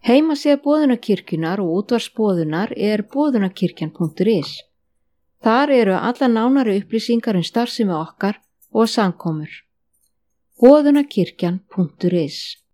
Heimasíða Boðunarkirkjunnar og útvarpsboðunar boðunarkirkjan.is. Þar eru allar nánari upplýsingar starfsemi okkar og samkomur. Boðunarkirkjan.is